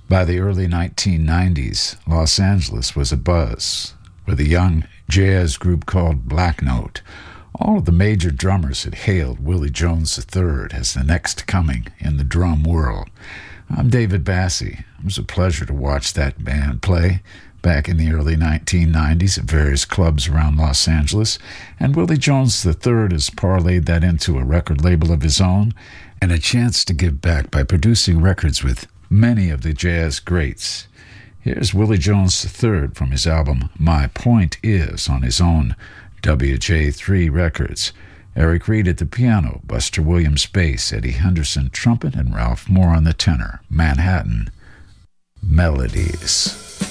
By the early 1990s, Los Angeles was abuzz with a young jazz group called Black Note. All of the major drummers had hailed Willie Jones III as the next coming in the drum world. I'm David Bassie. It was a pleasure to watch that band play back in the early 1990s at various clubs around Los Angeles, and Willie Jones III has parlayed that into a record label of his own and a chance to give back by producing records with many of the jazz greats. Here's Willie Jones III from his album My Point Is on his own WJ3 Records. Eric Reed at the piano, Buster Williams bass, Eddie Henderson trumpet, and Ralph Moore on the tenor. Manhattan Melodies.